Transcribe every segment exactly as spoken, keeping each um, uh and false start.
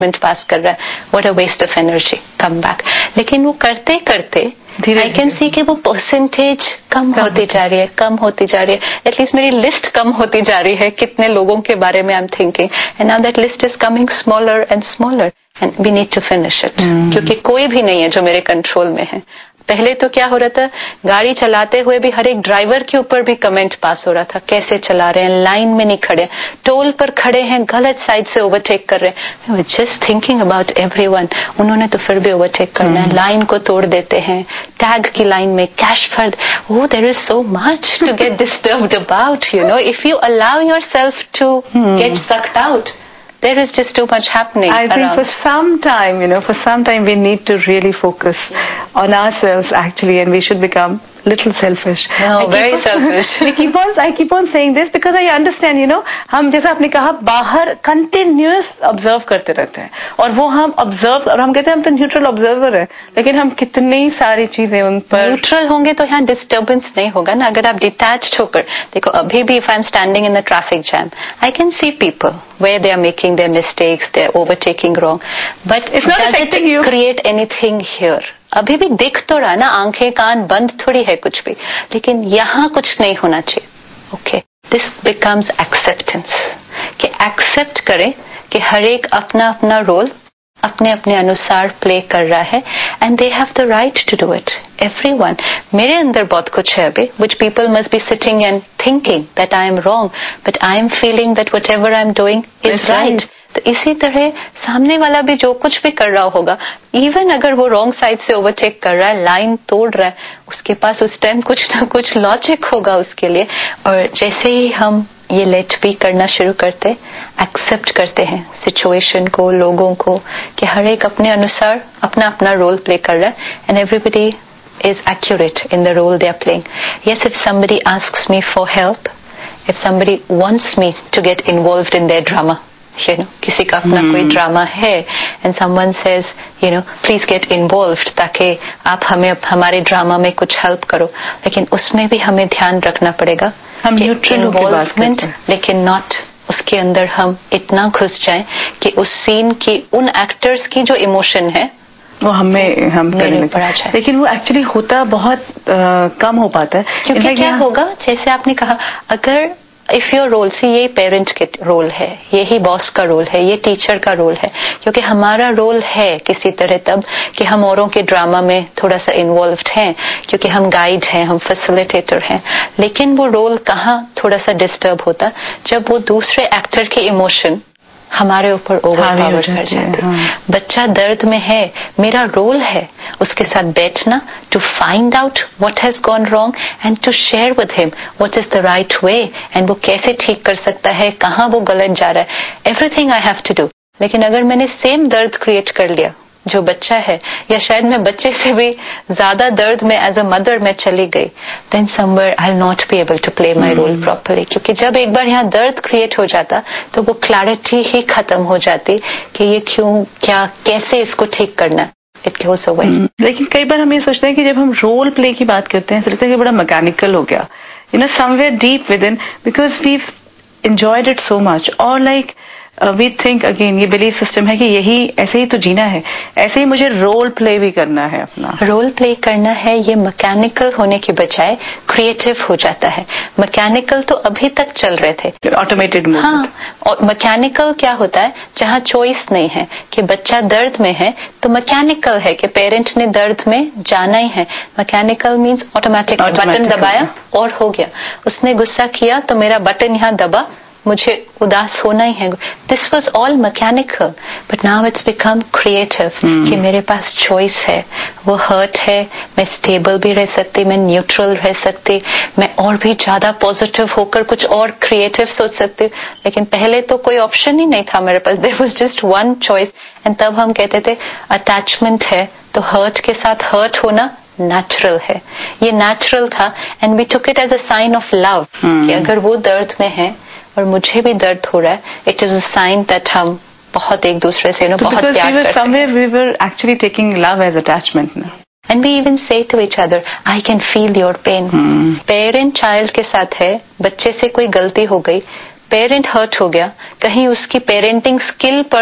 पास कर रहा है, what a waste of energy, come back. लेकिन वो करते करते आई कैन सी कि वो परसेंटेज कम होती जा रही है, कम होती जा रही है। एटलीस्ट मेरी लिस्ट कम होती जा रही है, कितने लोगों के बारे में I am thinking, and now that list is coming smaller and smaller and we need to finish it, क्योंकि कोई भी नहीं है जो मेरे कंट्रोल में है। पहले तो क्या हो रहा था, गाड़ी चलाते हुए भी हर एक ड्राइवर के ऊपर भी कमेंट पास हो रहा था, कैसे चला रहे हैं, लाइन में नहीं खड़े, टोल पर खड़े हैं, गलत साइड से ओवरटेक कर रहे हैं। जस्ट थिंकिंग अबाउट एवरीवन, उन्होंने तो फिर भी ओवरटेक करना है, लाइन को तोड़ देते हैं, टैग की लाइन में कैश फर्द, ओह there is so much to get disturbed about, you know, if you allow yourself to get sucked out, there is just too much happening I think around. for some time, you know, for some time we need to really focus on ourselves actually, and we should become little selfish. No, very on, selfish. I keep on, I keep on saying this because I understand, you know, हम जैसा आपने कहा बाहर continuous observe करते रहते हैं, और वो हम observe, और हम कहते हैं हम तो neutral observer है, लेकिन हम कितनी सारी चीजें उन पर neutral होंगे तो यहाँ disturbance नहीं होगा ना। अगर आप detached होकर देखो, अभी भी if I'm standing in the traffic jam, I can see people where they are making their mistakes, they are overtaking wrong, but it's not does it you. create anything here? अभी भी दिख तो रहा ना, आंखें कान बंद थोड़ी है कुछ भी, लेकिन यहाँ कुछ नहीं होना चाहिए। ओके, दिस बिकम्स एक्सेप्टेंस, कि एक्सेप्ट करें कि हर एक अपना अपना रोल अपने अपने अनुसार प्ले कर रहा है, and they have the right to do it, everyone. मेरे अंदर बहुत कुछ है अभी which people must be sitting and thinking that I am wrong, but I am feeling that what ever I am doing is right. तो इसी तरह सामने वाला भी जो कुछ भी कर रहा होगा, इवन अगर वो रॉन्ग साइड से ओवरटेक कर रहा है, लाइन तोड़ रहा है, उसके पास उस टाइम कुछ ना कुछ लॉजिक होगा उसके लिए। और जैसे ही हम ये लेट बी करना शुरू करते, एक्सेप्ट करते हैं सिचुएशन को, लोगों को, कि हर एक अपने अनुसार अपना अपना रोल प्ले कर रहा है, and everybody is accurate in the role they are playing. Yes, if somebody asks me for help, if somebody wants me to get involved in their drama, you know, किसी का अपना hmm. कोई drama है, and someone says, you know, please get involved, ताकि आप हमें हमारे drama में कुछ हेल्प करो, लेकिन उसमें भी हमें ध्यान रखना पड़ेगा हम इन्वॉल्वमेंट, लेकिन नॉट उसके अंदर हम इतना घुस जाएं कि उस सीन की, उन एक्टर्स की जो इमोशन है वो हमें हम करने लगते, लेकिन वो एक्चुअली होता बहुत आ, कम हो पाता है। क्योंकि क्या होगा, जैसे आपने कहा, अगर इफ योर रोल, सी यही पेरेंट के रोल है, यही बॉस का रोल है, ये टीचर का रोल है, क्योंकि हमारा रोल है किसी तरह तब कि हम औरों के ड्रामा में थोड़ा सा इन्वॉल्व्ड हैं, क्योंकि हम गाइड हैं, हम फैसिलिटेटर हैं। लेकिन वो रोल कहाँ थोड़ा सा डिस्टर्ब होता, जब वो दूसरे एक्टर के इमोशन हमारे ऊपर ओवर पावर कर जाते हैं। हाँ। बच्चा दर्द में है, मेरा रोल है उसके साथ बैठना, to find out what has gone wrong and to share with him what is the right way, and वो कैसे ठीक कर सकता है, कहाँ वो गलत जा रहा है, everything I have to do. लेकिन अगर मैंने सेम दर्द क्रिएट कर लिया जो बच्चा है, या शायद मैं बच्चे से भी ज्यादा दर्द में एज अ मदर मैं चली गई, then somewhere I will not be able to play my role properly. क्योंकि जब एक बार यहाँ दर्द क्रिएट हो जाता तो वो क्लैरिटी ही खत्म हो जाती कि ये क्यों, क्या, कैसे इसको ठीक करना। It goes away. लेकिन कई बार हम ये सोचते हैं कि जब हम रोल प्ले की बात करते हैं, लगता है कि बड़ा मैकेनिकल हो गया, you know, somewhere deep with in, because we enjoyed it so much, और लाइक वी थिंक अगेन, ये बिलीफ सिस्टम है कि यही ऐसे ही तो जीना है, ऐसे ही मुझे रोल प्ले भी करना है, अपना रोल प्ले करना है। ये मैकेनिकल होने के बजाय क्रिएटिव हो जाता है। मैकेनिकल तो अभी तक चल रहे थे, ऑटोमेटेड। हाँ, और मैकेनिकल क्या होता है, जहाँ चॉइस नहीं है कि बच्चा दर्द में है तो मैकेनिकल है कि पेरेंट ने दर्द में जाना ही है। मैकेनिकल मीन्स ऑटोमेटिक, बटन दबाया और हो गया, उसने गुस्सा किया तो मेरा बटन यहाँ दबा, मुझे उदास होना ही है। This was all mechanical, but now it's become creative, कि मेरे पास चॉइस है। वो हर्ट है, मैं स्टेबल भी रह सकती, मैं न्यूट्रल रह सकती, मैं और भी ज्यादा पॉजिटिव होकर कुछ और क्रिएटिव सोच सकती। लेकिन पहले तो कोई ऑप्शन ही नहीं था मेरे पास, there was just one choice, and तब हम कहते थे अटैचमेंट है तो हर्ट के साथ हर्ट होना नेचुरल है। ये नेचुरल था, and we took it as a sign of love, कि अगर वो दर्द में है और मुझे भी दर्द हो रहा है, it is a sign that हम बहुत एक दूसरे से, you know, बहुत प्यार करते हैं। Somewhere we were actually taking love as attachment now. And we even say to each other, I can feel your pain. Parent child के साथ है, बच्चे से कोई गलती हो गई, पेरेंट हर्ट हो गया, कहीं उसकी पेरेंटिंग स्किल पर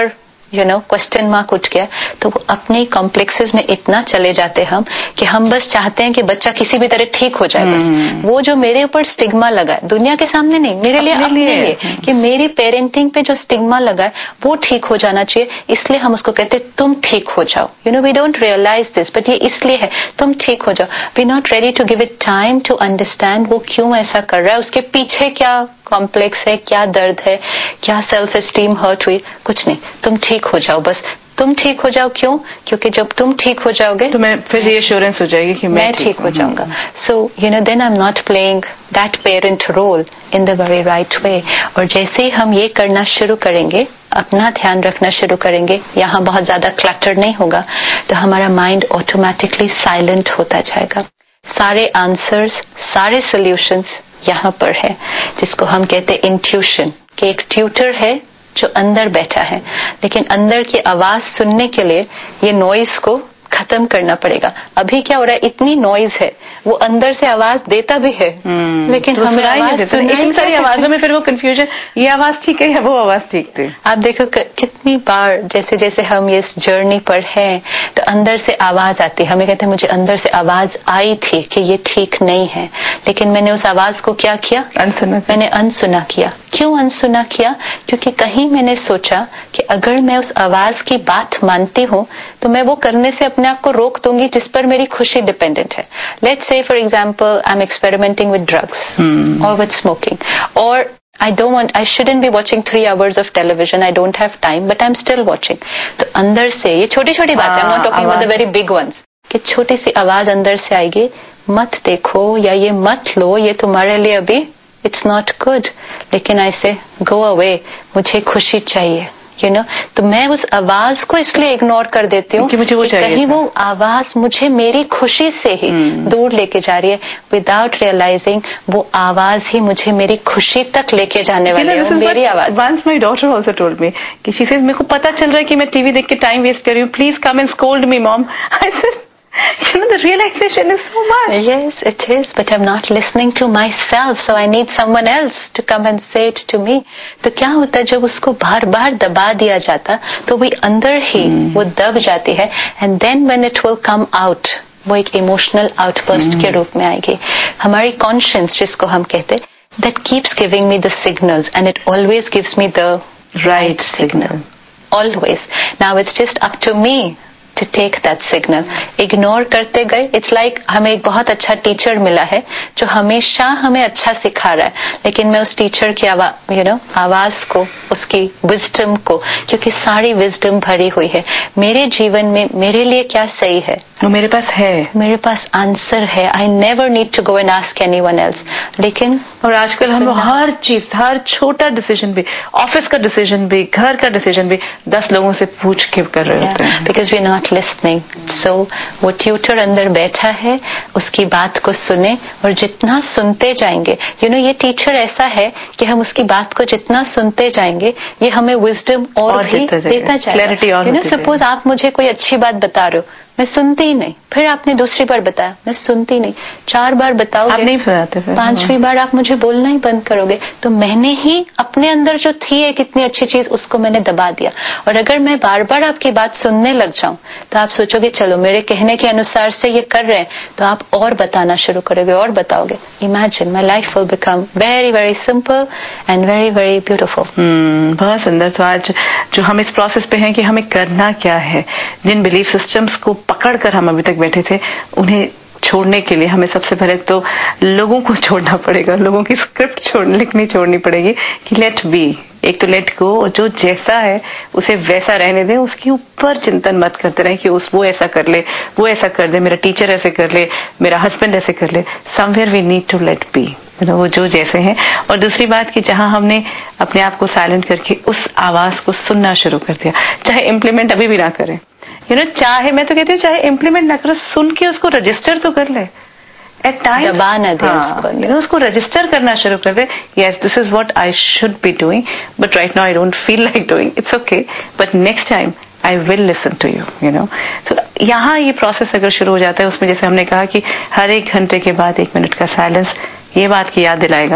यू नो क्वेश्चन मार्क उठ गया, तो वो अपने कॉम्प्लेक्सेस में इतना चले जाते हम कि हम बस चाहते हैं कि बच्चा किसी भी तरह ठीक हो जाए। बस वो जो मेरे ऊपर स्टिग्मा लगा है, दुनिया के सामने नहीं, मेरे लिए, अपने लिए, कि मेरी पेरेंटिंग पे जो स्टिग्मा लगा है वो ठीक हो जाना चाहिए, इसलिए हम उसको कहते हैं तुम ठीक हो जाओ। You know we don't realise this, but ये इसलिए है तुम ठीक हो जाओ। We not ready to give it time to understand वो क्यों ऐसा कर रहा है, उसके पीछे क्या कॉम्प्लेक्स है, क्या दर्द है, क्या सेल्फ एस्टीम हर्ट हुई, कुछ नहीं, तुम ठीक हो जाओ, बस तुम ठीक हो जाओ। क्यों? क्योंकि जब तुम ठीक हो जाओगे तो मैं फिर रिएश्योरेंस हो जाएगी कि मैं, मैं ठीक हो जाऊंगा। So you know then I am not playing that parent role in the very right way. और जैसे ही हम ये करना शुरू करेंगे, अपना ध्यान रखना शुरू करेंगे, यहाँ बहुत ज्यादा क्लटर नहीं होगा, तो हमारा माइंड ऑटोमेटिकली साइलेंट होता जाएगा। सारे आंसर्स, सारे सोल्यूशंस यहाँ पर है, जिसको हम कहते हैं इंट्यूशन, कि एक ट्यूटर है जो अंदर बैठा है, लेकिन अंदर की आवाज सुनने के लिए ये नॉइज को खत्म करना पड़ेगा। अभी क्या हो रहा है, इतनी नॉइज है, वो अंदर से आवाज देता भी है, लेकिन तो हमें आवाज सुनाई सारी आवाजों में फिर वो कंफ्यूजन, ये आवाज ठीक है या वो आवाज ठीक थी। आप देखो कितनी बार जैसे जैसे हम ये जर्नी पर हैं, तो अंदर से आवाज आती है, हमें कहते हैं मुझे अंदर से आवाज आई थी कि ये ठीक नहीं है, लेकिन मैंने उस आवाज को क्या किया, अनसुना, मैंने अनसुना किया। क्यों अनसुना किया? क्योंकि कहीं मैंने सोचा कि अगर मैं उस आवाज की बात मानती हूँ तो मैं वो करने से अपने आप को रोक दूंगी जिस पर मेरी खुशी डिपेंडेंट है। Let's say for example I am experimenting with drugs और विद स्मोकिंग, और I don't want, I shouldn't be watching three hours of television. I don't have time, but I'm still watching. तो अंदर से ये छोटी छोटी बातें, I'm not talking about the very big ones, कि छोटी सी आवाज अंदर से आएगी, मत देखो या ये मत लो, ये तुम्हारे लिए अभी इट्स नॉट गुड, लेकिन ऐसे गो अवे, मुझे खुशी चाहिए, यू नो। तो मैं उस आवाज को इसलिए इग्नोर कर देती हूँ कि मुझे वो चाहिए, कहीं वो आवाज मुझे मेरी खुशी से ही दूर लेके जा रही है, विदाउट रियलाइजिंग वो आवाज ही मुझे मेरी खुशी तक लेके जाने वाली है, मेरी आवाज। Once my daughter also told me कि शी सेड, मेरे को पता चल रहा है कि मैं टीवी देख के टाइम वेस्ट कर रही हूँ, please come and scold me mom. I said, you know, the realization is so much. Yes, it is, but I'm not listening to myself, so I need someone else to come and say it to me. तो क्या होता है, जब उसको बार बार दबा दिया जाता तो वो अंदर ही hmm. वो दब जाती है, and then when it will come out, वो एक इमोशनल आउटबर्स्ट hmm. के रूप में आएगी। हमारी कॉन्शियंस जिसको हम कहते, that keeps giving me the signals and it always gives me the right signal. Always. Now it's just up to me to take that signal. Ignore करते गए, इट्स लाइक हमें एक बहुत अच्छा टीचर मिला है जो हमेशा हमें अच्छा सिखा रहा है, लेकिन मैं उस टीचर की आवाज, यू नो, आवाज को, उसकी विजडम को, क्योंकि सारी विजडम भरी हुई है मेरे जीवन में, मेरे लिए क्या सही है वो मेरे पास है, मेरे पास आंसर है। I never need to go and ask anyone else. लेकिन और आजकल हम हर चीज, हर छोटा डिसीजन भी, ऑफिस का डिसीजन भी, घर का डिसीजन भी दस लोगों से पूछ के कर रहे होते हैं, because we are not listening. सो वो ट्यूटर अंदर बैठा है, उसकी बात को सुने, और जितना सुनते जाएंगे, यू नो, ये टीचर ऐसा है कि हम उसकी बात को जितना सुनते जाएंगे ये हमें विजडम और, और भी देता जाएगा। यू नो, सपोज आप मुझे कोई अच्छी बात बता रहे हो, मैं सुनती ही नहीं, फिर आपने दूसरी बार बताया, मैं सुनती नहीं, चार बार बताओगे, आप नहीं बताते, पांचवी बार आप मुझे बोलना ही बंद करोगे, तो मैंने ही अपने अंदर जो थी एक इतनी अच्छी चीज, उसको मैंने दबा दिया। और अगर मैं बार बार आपकी बात सुनने लग जाऊं तो आप सोचोगे चलो मेरे कहने के अनुसार से ये कर रहे हैं, तो आप और बताना शुरू करोगे और बताओगे। Imagine my life will become very very simple and very very beautiful. बहुत सुंदर। तो आज जो हम इस प्रोसेस पे हैं कि हमें करना क्या है, जिन बिलीफ सिस्टम्स को पकड़कर हम अभी तक बैठे थे, उन्हें छोड़ने के लिए हमें सबसे पहले तो लोगों को छोड़ना पड़ेगा, लोगों की स्क्रिप्ट छोड़ लिखनी छोड़नी पड़ेगी कि लेट बी, एक तो लेट गो, और जो जैसा है उसे वैसा रहने दें, उसके ऊपर चिंतन मत करते रहें कि उस वो ऐसा कर ले, वो ऐसा कर दे, मेरा टीचर ऐसे कर ले, मेरा हस्बैंड ऐसे कर ले। Somewhere we need to late B, वो जो जैसे हैं। और दूसरी बात कि जहां हमने अपने आप को साइलेंट करके उस आवाज को सुनना शुरू कर दिया, चाहे इम्प्लीमेंट अभी भी ना करें, यू नो, चाहे मैं तो कहती हूँ चाहे इम्प्लीमेंट ना करो, सुन के उसको रजिस्टर तो कर ले, एट टाइम दबा न दे उसको, यू नो, उसको रजिस्टर करना शुरू कर दे। Yes, this is what I should be doing, but right now I don't feel like doing, it's okay, but next time I will listen to you, you know. तो यहाँ ये process अगर शुरू हो जाता है, उसमें जैसे हमने कहा कि हर एक घंटे के बाद एक मिनट का साइलेंस ये बात की याद दिलाएगा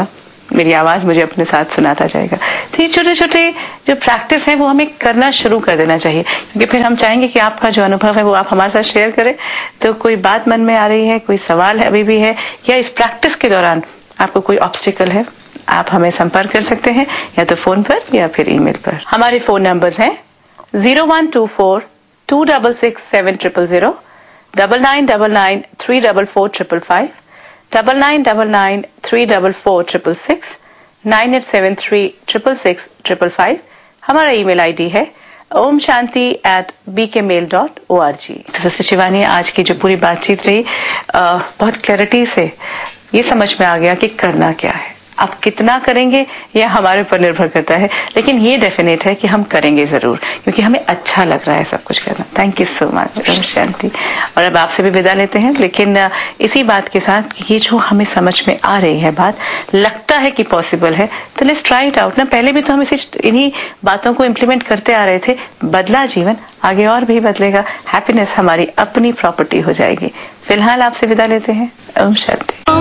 मेरी आवाज मुझे अपने साथ सुनाता जाएगा। तो ये छोटे छोटे जो प्रैक्टिस है वो हमें करना शुरू कर देना चाहिए, क्योंकि फिर हम चाहेंगे कि आपका जो अनुभव है वो आप हमारे साथ शेयर करें। तो कोई बात मन में आ रही है, कोई सवाल है अभी भी है, या इस प्रैक्टिस के दौरान आपको कोई ऑब्स्टिकल है, आप हमें संपर्क कर सकते हैं या तो फोन पर या फिर ईमेल पर। हमारे फोन नंबर्स हैं zero one two four to double six seven triple zero, double nine double nine three double four triple five, double nine double nine three double four triple six, nine eight seven three triple six triple five. हमारा email ID है Om Shanti eight B के mail dot O R G. तो शिवानी, आज की जो पूरी बातचीत रही आ, बहुत क्लैरिटी से ये समझ में आ गया कि करना क्या है। आप कितना करेंगे यह हमारे ऊपर निर्भर करता है, लेकिन ये डेफिनेट है कि हम करेंगे जरूर, क्योंकि हमें अच्छा लग रहा है सब कुछ करना। Thank you so much Om Shanti. और अब आपसे भी विदा लेते हैं, लेकिन इसी बात के साथ कि ये जो हमें समझ में आ रही है बात, लगता है कि पॉसिबल है, तो लेट्स ट्राई इट आउट ना। पहले भी तो हम इसी इन्हीं बातों को इम्प्लीमेंट करते आ रहे थे, बदला जीवन, आगे और भी बदलेगा। हैप्पीनेस हमारी अपनी प्रॉपर्टी हो जाएगी। फिलहाल आपसे विदा लेते हैं। ओम शांति।